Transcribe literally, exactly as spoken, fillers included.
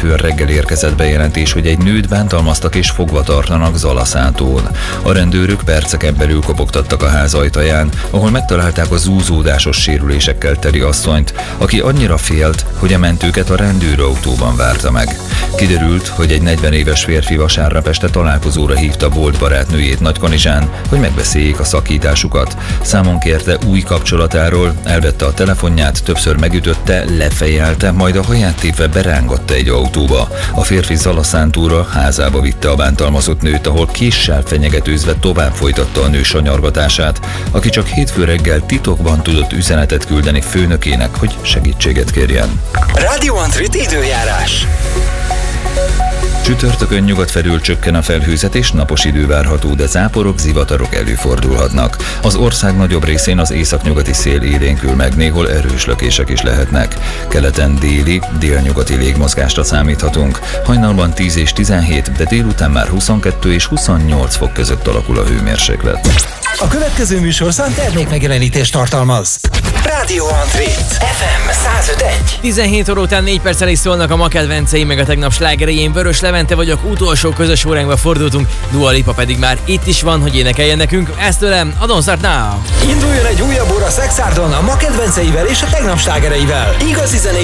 hétfőn reggel érkezett bejelentés, hogy egy nőt bántalmaztak és fogva tartanak Zalaszátón. A rendőrök perceken belül kopogtattak a ház ajtaján, ahol megtalálták a zúzódásos sérülésekkel teli asszonyt, aki annyira félt, hogy a mentőket a rendőrautóban várta meg. Kiderült, hogy egy negyven éves férfi vasárnap este találkozóra hívta volt barátnőjét Nagykanizsán, hogy megbeszéljék a szakításukat. Számon kérte új kapcsolatáról, elvette a telefonját, többször megütötte, lefejelte, majd a haját tépve berángatta egy autóba. A férfi Zalaszántúra házába vitte a bántalmazott nőt, ahol késsel fenyegetőzve tovább folytatta a nő sanyargatását, aki csak hétfő reggel titokban tudott üzenetet küldeni főnökének, hogy segítséget kérjen. Rádió Antrit időjárás. Csütörtökön nyugat felül csökken a felhőzet és napos idő várható, de záporok, zivatarok előfordulhatnak. Az ország nagyobb részén az északnyugati szél élénkül meg, néhol erős lökések is lehetnek. Keleten déli, délnyugati légmozgásra számíthatunk. Hajnalban tíz és tizenhét, de délután már huszonkettő és huszonnyolc fok között alakul a hőmérséklet. A következő műsorszám termékmegjelenítést tartalmaz. Rádió Antrit ef em száz öt egy. tizenhét óra után négy perccel is szólnak a ma kedvenceim, meg a tegnap slágerei. Én Vörös Levente vagyok, utolsó közös óránkba fordultunk, Dua Lipa pedig már itt is van, hogy énekeljen nekünk. Ezt tőlem, a Don't Start Now! Induljon egy újabb óra Szexárdon a ma kedvenceivel és a tegnap slágereivel. Igazi zenei